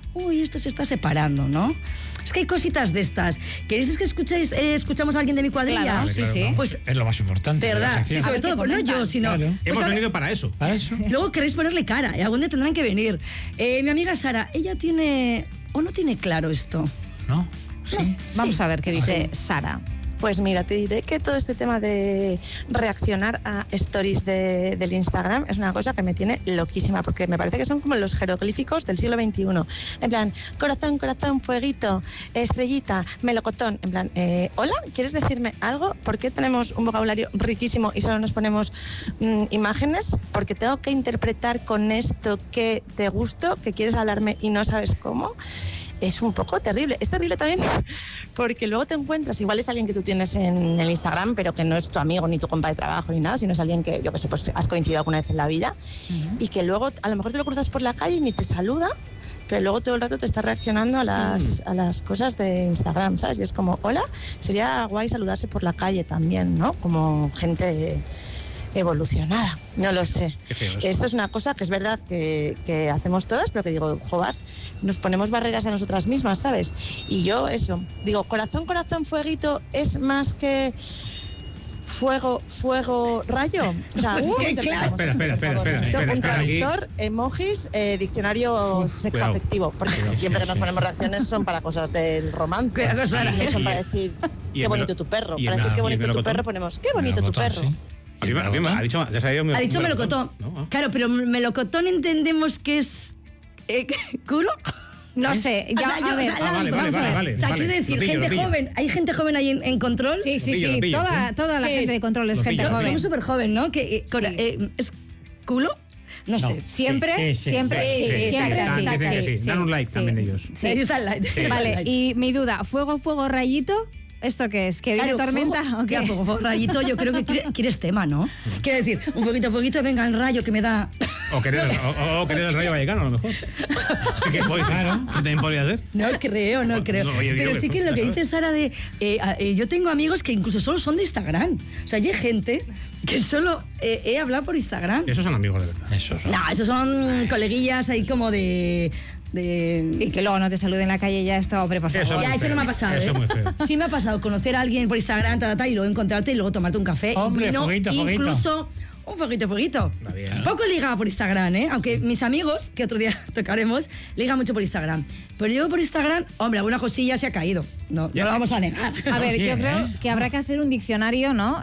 uy, esto se está separando, ¿no? Es que hay cositas de estas. ¿Queréis que escuchamos a alguien de mi cuadrilla? Claro, sí. Pues es lo más importante. ¿Verdad? Sí, sobre todo, no yo, sino... Claro. Pues Hemos venido para eso. Luego queréis ponerle cara, y algún día tendrán que venir. Mi amiga Sara, ella tiene... ¿O no tiene claro esto? ¿No? Sí. Vamos a ver qué dice Sara. Pues mira, te diré que todo este tema de reaccionar a stories del Instagram es una cosa que me tiene loquísima, porque me parece que son como los jeroglíficos del siglo XXI. En plan, corazón, corazón, fueguito, estrellita, melocotón. En plan, hola, ¿quieres decirme algo? ¿Por qué tenemos un vocabulario riquísimo y solo nos ponemos imágenes? Porque tengo que interpretar con esto que te gusto, que quieres hablarme y no sabes cómo. Es un poco terrible. Es terrible también porque luego te encuentras, igual es alguien que tú tienes en el Instagram, pero que no es tu amigo ni tu compa de trabajo ni nada, sino es alguien que, yo qué sé, pues has coincidido alguna vez en la vida, y que luego a lo mejor te lo cruzas por la calle y ni te saluda, pero luego todo el rato te está reaccionando a las cosas de Instagram, ¿sabes? Y es como, hola, sería guay saludarse por la calle también, ¿no? Como gente evolucionada, no lo sé. Esto es una cosa que es verdad que hacemos todas, pero que digo, joder, nos ponemos barreras a nosotras mismas, ¿sabes? Y yo eso, digo, corazón, corazón, fueguito es más que fuego, fuego, rayo. O sea, claro. Espera. Un traductor, emojis, diccionario sexoafectivo, porque siempre que nos ponemos reacciones son para cosas del romance, no son para decir qué bonito tu perro. Para decir qué bonito tu perro ponemos qué bonito tu perro. Sí. Ha dicho melocotón. No. Claro, pero melocotón entendemos que es... ¿culo? No sé, ya, a ver. Vale. O sea, quiero decir, gente joven, ¿hay gente joven ahí en control? Sí, toda la gente de control es gente joven. Somos súper joven, ¿no? ¿Es culo? No sé. Siempre. Sí. Dan un like también ellos. Sí, ahí está el like. Vale, y mi duda, fuego, rayito, ¿esto qué es? ¿Que viene tormenta o qué? Fuego, rayito, yo creo que quieres tema, ¿no? Quiero decir, un fueguito, venga el rayo que me da... O querer el Rayo Vallecano, a lo mejor. ¿Qué también podría ser? No creo. Pero sí que lo que dice Sara de... yo tengo amigos que incluso solo son de Instagram. O sea, hay gente que solo he hablado por Instagram. Esos son amigos de verdad. Esos son coleguillas ahí como de... Y que luego no te saluden en la calle ya está, hombre, por favor. Eso no me ha pasado. Eso es muy feo. Sí me ha pasado conocer a alguien por Instagram, y luego encontrarte y luego tomarte un café. Hombre, fueguito. Incluso un fueguito. Poco ligaba por Instagram, aunque mis amigos, que otro día tocaremos, ligan mucho por Instagram. Pero yo por Instagram, hombre, alguna cosilla se ha caído. No lo vamos a negar. A ver, yo creo que habrá que hacer un diccionario, ¿no?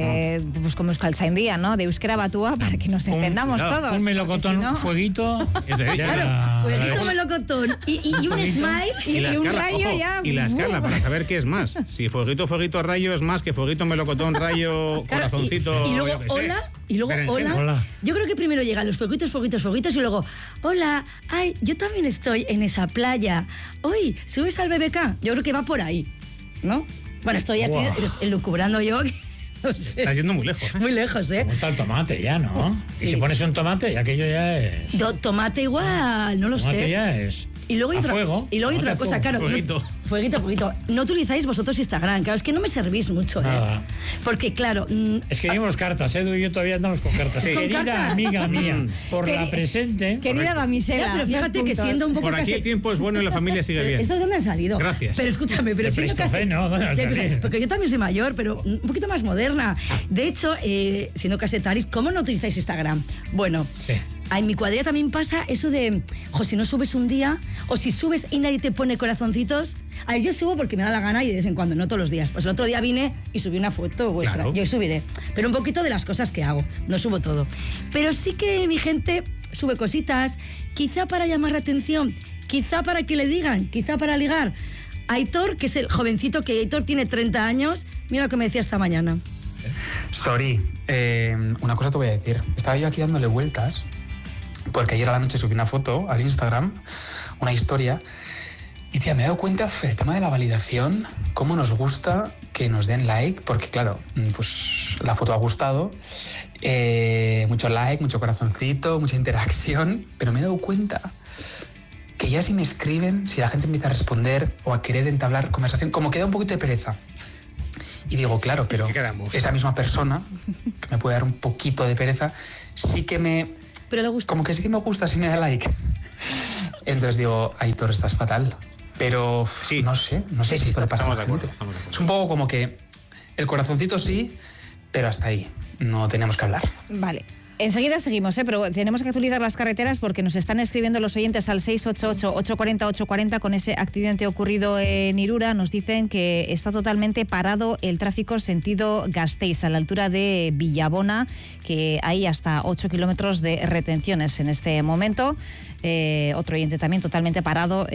Pues como Euskaltzaindia, ¿no? De euskera batúa para que nos entendamos todos. Un melocotón, fueguito. Claro, fueguito, melocotón y un smile y un rayo ya. Y la escala, para saber qué es más. Si fueguito, rayo es más que fueguito, melocotón, rayo, corazoncito. Y luego hola. Y luego, hola. Yo creo que primero llegan los fueguitos y luego, hola, ay, yo también estoy en esa playa. Hoy, ¿subes al BBK? Yo creo que va por ahí, ¿no? Bueno, estoy elucubrando yo. No sé. Estás yendo muy lejos. Muy lejos, ¿eh? ¿Cómo está el tomate ya, no? Sí. Y si pones un tomate, aquello ya es... Tomate igual, no lo sé. Tomate ya es... Y luego hay otra cosa, claro. Fueguito. No utilizáis vosotros Instagram, claro, es que no me servís mucho, Nada. Porque, claro... Escribimos cartas, Edu y yo todavía andamos con cartas. Sí. Querida amiga mía, por la presente... Querida damisela. Pero fíjate que siendo un poco... Por aquí el tiempo es bueno y la familia sigue bien. ¿Estos dónde han salido? Gracias. Pero escúchame, pero siendo casi... Porque yo también soy mayor, pero un poquito más moderna. De hecho, siendo casetaris, ¿cómo no utilizáis Instagram? Bueno... Sí. En mi cuadrilla también pasa eso de, si no subes un día, o si subes y nadie te pone corazoncitos. A ver, yo subo porque me da la gana y de vez en cuando, no todos los días. Pues el otro día vine y subí una foto vuestra. Claro. Yo subiré. Pero un poquito de las cosas que hago, no subo todo. Pero sí que mi gente sube cositas, quizá para llamar la atención, quizá para que le digan, quizá para ligar. Aitor, que es el jovencito, que Aitor tiene 30 años, mira lo que me decía esta mañana. Sorry, una cosa te voy a decir. Estaba yo aquí dándole vueltas porque ayer a la noche subí una foto al Instagram, una historia, y tía, me he dado cuenta del tema de la validación, cómo nos gusta que nos den like, porque claro, pues la foto ha gustado, mucho like, mucho corazoncito, mucha interacción, pero me he dado cuenta que ya si me escriben, si la gente empieza a responder o a querer entablar conversación, como que da un poquito de pereza. Y digo, claro, pero esa misma persona, que me puede dar un poquito de pereza, sí que me... Pero le gusta. Como que sí que me gusta si me da like. Entonces digo, Aitor, estás fatal. Pero Sí. no sé si esto le pasa a estamos la de acuerdo, gente. estamos de acuerdo. Es un poco como que el corazoncito sí, pero hasta ahí. No tenemos que hablar. Vale. Enseguida seguimos, pero tenemos que actualizar las carreteras porque nos están escribiendo los oyentes al 688-840-840 con ese accidente ocurrido en Irura. Nos dicen que está totalmente parado el tráfico sentido Gasteiz, a la altura de Villabona, que hay hasta 8 kilómetros de retenciones en este momento. Otro oyente también totalmente parado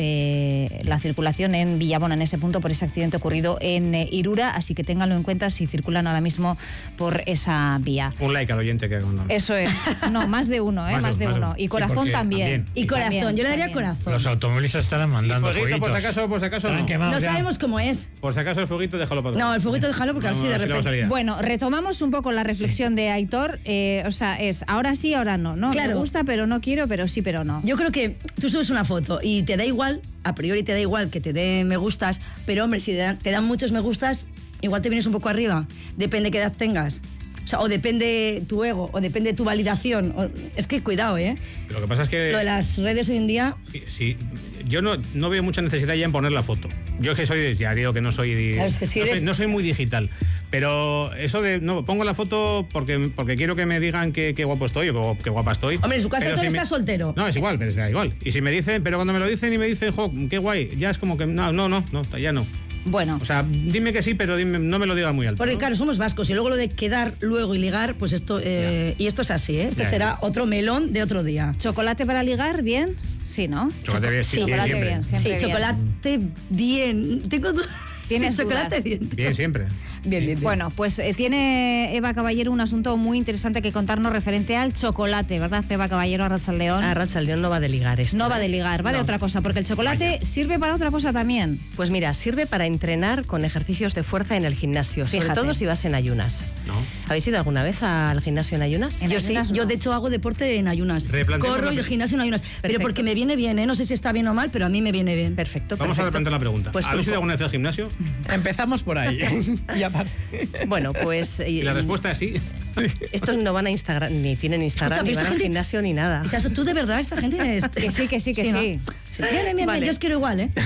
la circulación en Villabona, en ese punto, por ese accidente ocurrido en Irura. Así que ténganlo en cuenta si circulan ahora mismo por esa vía. Un like al oyente que cuando... Eso es. No, más de uno, ¿eh? Más de uno. Y corazón porque también. Y corazón, También, yo le daría también. corazón. Los automovilistas estarán mandando fueguito, fueguitos. por si acaso Estarán no. quemados No ya. sabemos cómo es. Por si acaso el fueguito, déjalo para No, el fueguito déjalo porque a ver si de repente... Bueno, retomamos un poco la reflexión de Aitor. O sea, es ahora sí, ahora no. No Claro. me gusta, pero no quiero, pero sí, pero no. Yo creo que tú subes una foto y te da igual, a priori te da igual que te dé me gustas, pero hombre, si te dan muchos me gustas, igual te vienes un poco arriba. Depende qué edad tengas. O sea, o depende tu ego, o depende tu validación. Es que cuidado, ¿eh? Lo que pasa es que... Lo de las redes hoy en día... Sí, yo no veo mucha necesidad ya en poner la foto. Yo es que ya digo que no soy... Claro, es que si eres- no soy muy digital. Pero eso de... No, pongo la foto porque quiero que me digan qué guapo estoy o qué guapa estoy. Hombre, en su caso Pero tú si estás soltero. No, es igual, pero da igual. Y si me dicen... Pero cuando me lo dicen y me dicen, jo, qué guay, ya es como que... No, ya no. Bueno, O sea, dime que sí, pero no me lo digas muy alto. Porque ¿no? claro, somos vascos y luego lo de quedar luego y ligar, pues esto... y esto es así, ¿eh? Este Ya, será otro melón de otro día. ¿chocolate para ligar? ¿Bien? Sí, ¿no? Chocolate bien, sí, bien chocolate siempre. bien, Sí, siempre bien. chocolate bien. Tengo dudas. ¿Tienes Sí, chocolate dudas? bien. Bien, siempre. Bien. Bueno, pues tiene Eva Caballero un asunto muy interesante que contarnos referente al chocolate, ¿verdad, Eva Caballero, Arratsaldeón? Arratsaldeón no va de ligar esto. No va de ligar, va de No. otra cosa, porque el chocolate sirve para otra cosa también. Pues mira, sirve para entrenar con ejercicios de fuerza en el gimnasio, sobre Fíjate. todo si vas en ayunas. ¿No? ¿Habéis ido alguna vez al gimnasio en ayunas? En Yo sí, ayunas no. yo de hecho hago deporte en ayunas. Replanteemos Corro y la- el gimnasio en ayunas. Pero Perfecto. porque me viene bien, ¿eh? No sé si está bien o mal, pero a mí me viene bien. Perfecto, Vamos a perfecto. replantear la pregunta. Pues ¿Habéis truco. ido alguna vez al gimnasio? Empezamos por ahí. Y aparte. Bueno, pues Y la respuesta es sí. estos no van a Instagram, ni tienen Instagram, Escucha, ni pero van esta al gente- gimnasio, ni nada. Chaso, tú de verdad, esta gente... Que sí, que sí, que ¿no? sí. Bien, Vale. yo os quiero igual, ¿eh?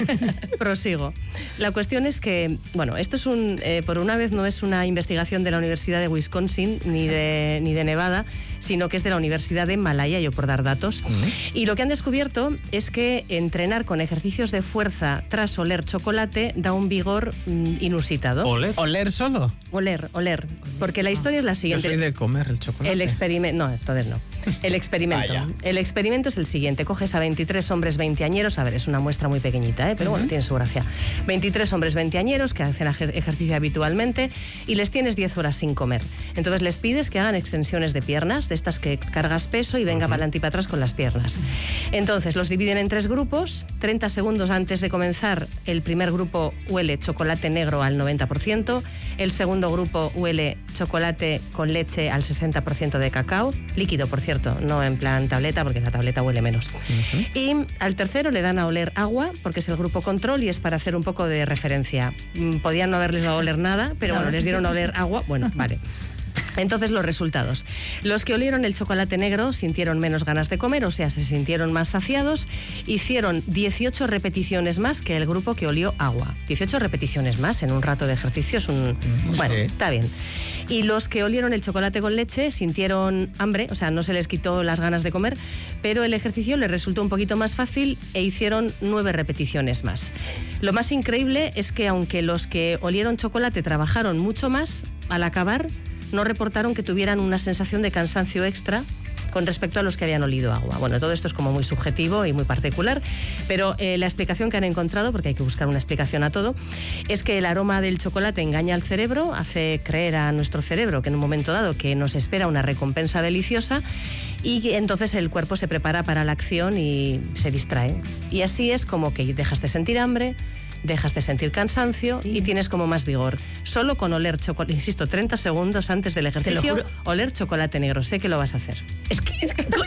Prosigo. La cuestión es que, bueno, esto es por una vez no es una investigación de la Universidad de Wisconsin ni de Nevada, sino que es de la Universidad de Malaya, yo por dar datos. Y lo que han descubierto es que entrenar con ejercicios de fuerza tras oler chocolate da un vigor inusitado. Ole. ¿Oler solo? Oler. Porque la historia es la Yo siguiente. soy de comer el chocolate. El experimento, no, entonces no. El experimento. Vaya. El experimento es el siguiente. Coges a 23 hombres veinteañeros, a ver, es una muestra muy pequeñita, pero bueno, tiene su gracia. 23 hombres veinteañeros que hacen ejercicio habitualmente y les tienes 10 horas sin comer. Entonces les pides que hagan extensiones de piernas, de estas que cargas peso y venga para adelante y para atrás con las piernas. Entonces los dividen en 3 grupos. 30 segundos antes de comenzar, el primer grupo huele chocolate negro al 90%, el segundo grupo huele chocolate con leche al 60% de cacao, líquido por cierto, no en plan tableta porque la tableta huele menos. Y al tercero le dan a oler agua porque es el grupo control y es para hacer un poco de referencia. Podían no haberles dado a oler nada, pero bueno, les dieron a oler agua, bueno, vale. Entonces los resultados. Los que olieron el chocolate negro sintieron menos ganas de comer, o sea, se sintieron más saciados, hicieron 18 repeticiones más que el grupo que olió agua. 18 repeticiones más en un rato de ejercicio es un... Bueno, Sí. está bien. Y los que olieron el chocolate con leche sintieron hambre, o sea, no se les quitó las ganas de comer, pero el ejercicio les resultó un poquito más fácil e hicieron 9 repeticiones más. Lo más increíble es que aunque los que olieron chocolate trabajaron mucho más, al acabar no reportaron que tuvieran una sensación de cansancio extra con respecto a los que habían olido agua. Bueno, todo esto es como muy subjetivo y muy particular, pero la explicación que han encontrado, porque hay que buscar una explicación a todo, es que el aroma del chocolate engaña al cerebro, hace creer a nuestro cerebro que en un momento dado que nos espera una recompensa deliciosa y que entonces el cuerpo se prepara para la acción y se distrae. Y así es como que dejas de sentir hambre, dejas de sentir cansancio y tienes como más vigor. Solo con oler chocolate, insisto, 30 segundos antes del ejercicio, juro. oler chocolate negro. Sé que lo vas a hacer. Es que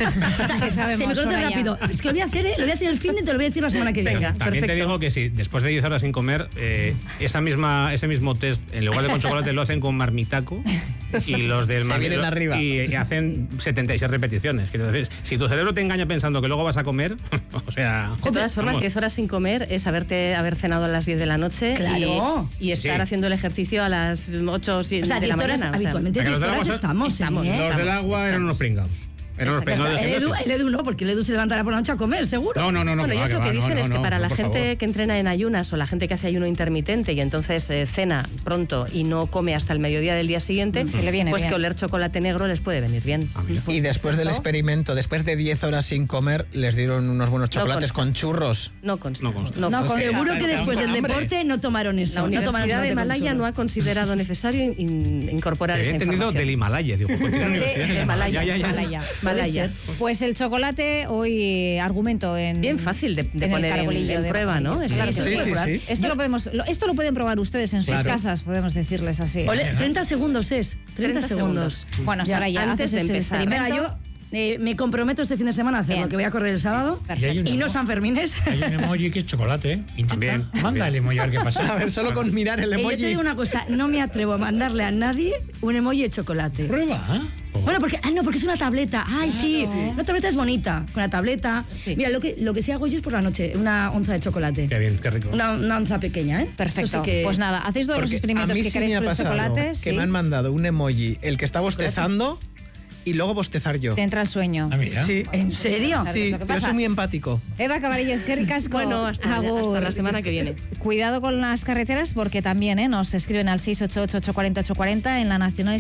o sea, Que sabemos, se me conoce Soraya. rápido. Es que lo voy a hacer, ¿eh? Lo voy a hacer el fin de te lo voy a decir la semana que viene. Venga. También te perfecto. digo que si después de 10 horas sin comer, ese mismo test, en lugar de con chocolate, lo hacen con marmitaco. y los del Se vienen arriba. y hacen 76 repeticiones. Quiero decir, si tu cerebro te engaña pensando que luego vas a comer, o sea... De todas formas, vamos. 10 horas sin comer es haber cenado a las 10 de la noche Claro. y estar Sí. haciendo el ejercicio a las 8 O sea, de 10 la horas, mañana. O sea, habitualmente Porque 10 los del horas agua estamos, ¿eh? Los del agua eran unos pringados. Eran unos pringados de gimnasio. El Edu no, porque el Edu se levantará por la noche a comer, seguro. No, Bueno, que ellos va, lo que va, dicen no, es que no, para la por gente favor. que entrena en ayunas o la gente que hace ayuno intermitente y entonces cena pronto y no come hasta el mediodía del día siguiente, Que le viene pues bien. que oler chocolate negro les puede venir bien. Ah, mira. Y después del experimento, después de 10 horas sin comer, les dieron unos buenos chocolates consta. con churros. No consta. No consta. No No consta. consta. Seguro que después del Hambre. deporte no tomaron eso. La no tomaron Universidad chocolate de con Malaya churro. no ha considerado necesario incorporar Te esa había entendido información. del Himalaya. Digo, pues tiene universidad en de Malaya, Ya. Malaya. Puede Malaya. ser. Pues el chocolate hoy argumento en... Bien fácil de en el poner carbolillo en de prueba, ¿no? bocadillo. Es Claro, eso sí, es sí, probar. sí. Esto lo pueden probar ustedes en sus Claro. casas, podemos decirles así. 30 segundos es. 30 segundos. Bueno, Ya, Sara, ya antes haces de ese empezar. experimento. Venga, yo me comprometo este fin de semana a hacerlo, Bien. que voy a correr el sábado. Perfecto. Y no San Fermines. Hay un emoji que es chocolate, ¿eh? Intenta, También, manda el emoji a ver qué pasa. A ver, solo con mirar el Yo te emoji. digo una cosa, no me atrevo a mandarle a nadie un emoji de chocolate. Prueba, ¿eh? Bueno, porque porque es una tableta. Ay, sí. Una tableta es bonita. Con la tableta. Sí. Mira, lo que sí hago yo es por la noche, una onza de chocolate. Qué bien, qué rico. Una onza pequeña, ¿eh? Perfecto. Eso sí que- Pues nada, hacéis todos los Porque experimentos a mí que sí queréis me ha con el pasado chocolate. que Sí. me han mandado un emoji, el que está bostezando, y luego bostezar yo. Te entra el sueño. Ah, mira. Sí, ¿En serio? ¿Sabes sí, lo que yo pasa? soy muy empático. Eva Cabarillo, es que ricasco. Bueno, hasta la semana que viene. Cuidado con las carreteras porque también nos escriben al 688-840-840 en la Nacional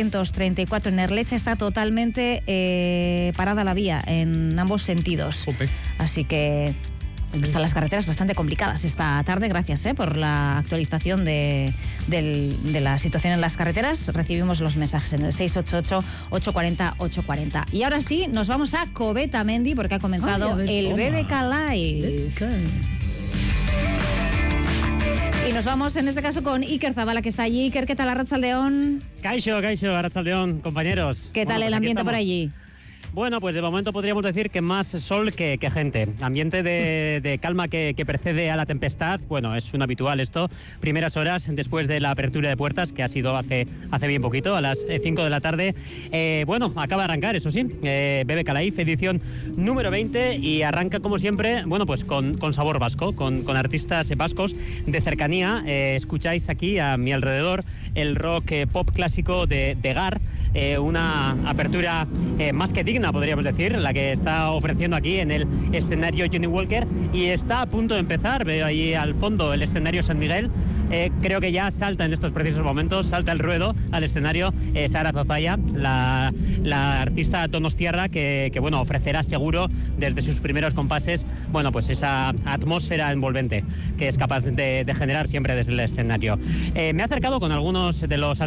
634 en Erleche está totalmente parada la vía en ambos sentidos. Jope. Así que están las carreteras bastante complicadas esta tarde. Gracias por la actualización de la situación en las carreteras. Recibimos los mensajes en el 688-840-840. Y ahora sí, nos vamos a Coveta Mendy porque ha comenzado Ay, a ver, el toma. BBK Live. Y nos vamos en este caso con Iker Zabala, que está allí. Iker, ¿qué tal, Arratsaldeón? Kaixo, Arratsaldeón, compañeros. ¿Qué tal Bueno, el pues aquí ambiente por estamos. allí? Bueno, pues de momento podríamos decir que más sol que gente. Ambiente de calma que precede a la tempestad. Bueno, es un habitual esto. Primeras horas después de la apertura de puertas, que ha sido hace bien poquito, a las 5 de la tarde. Bueno, acaba de arrancar, eso sí, BBK Live, edición número 20, y arranca como siempre, bueno, pues con sabor vasco, con artistas vascos de cercanía. Escucháis aquí a mi alrededor el rock pop clásico de GAR, una apertura más que digna, podríamos decir, la que está ofreciendo aquí en el escenario Johnny Walker, y está a punto de empezar. Veo ahí al fondo el escenario San Miguel. Creo que ya salta en estos precisos momentos, salta el ruedo al escenario Sara Zozaya, la artista donostiarra que bueno, ofrecerá seguro desde sus primeros compases, bueno, pues esa atmósfera envolvente que es capaz de generar siempre desde el escenario. Me he acercado con algunos de los